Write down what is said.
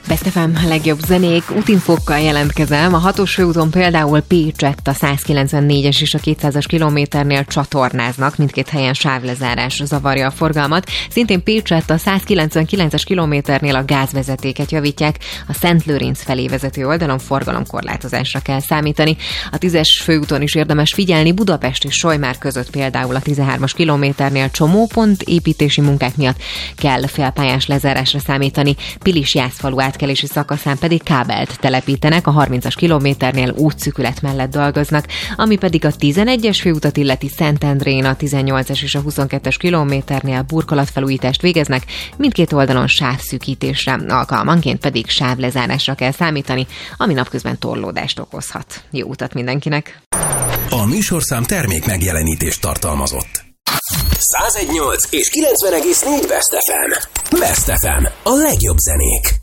Best FM, a legjobb zenék, útinfókkal jelentkezem. A 6-os főúton például Pécsett a 194-es és a 200-as kilométernél csatornáznak, mindkét helyen sávlezárás zavarja a forgalmat. Szintén Pécsett a 199-es kilométernél a gázvezetéket javítják, a Szentlőrinc felé vezető oldalon forgalomkorlátozásra kell számítani. A 10-es főúton is érdemes figyelni, Budapest és Solymár között például a 13-as kilométernél csomópont építési munkák miatt kell félpályás lezárásra számítani, Pilis-Jászfalu átkelési szakaszán pedig kábelt telepítenek, a 30-as kilométernél útszűkület mellett dolgoznak, ami pedig a 11-es főutat illeti Szentendrén, a 18-es és a 22-es kilométernél burkolatfelújítást végeznek, mindkét oldalon sávszűkítésre, alkalmanként pedig sávlezárásra kell számítani, ami napközben torlódást okozhat. Jó utat mindenkinek! A műsorszám termék megjelenítést tartalmazott. 101.8 és 90.4 Best FM. Best FM. A legjobb zenék.